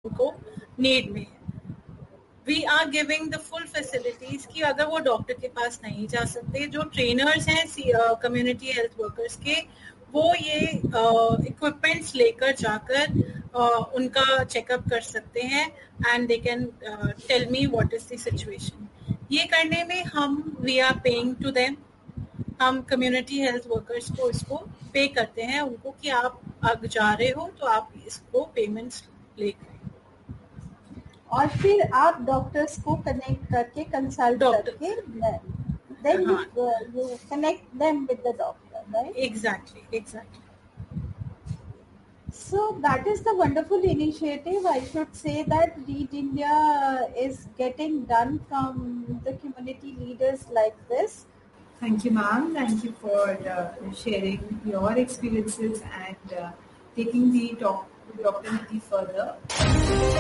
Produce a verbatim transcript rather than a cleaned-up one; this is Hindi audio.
उनको नीड में है. We are giving the full facilities कि अगर वो डॉक्टर के पास नहीं जा सकते, जो ट्रेनर्स हैं कम्युनिटी हेल्थ वर्कर्स के, वो ये इक्विपमेंट्स uh, लेकर जाकर uh, उनका चेकअप कर सकते हैं and they can tell me what is the situation. ये करने में हम we are paying to them. हम कम्युनिटी हेल्थ वर्कर्स को इसको पे करते हैं उनको कि आप अगर जा रहे हो तो आप इसको पेमेंट्स लेकर, और फिर आप डॉक्टर्स को कनेक्ट करके कंसल्ट करके then you, uh, you connect them with the doctor, right? Exactly, exactly. So that is the wonderful initiative. I should say that Read India is getting done from the community leaders like this. Thank you, ma'am. Thank you for uh, sharing your experiences and uh, taking the talk, doctor further.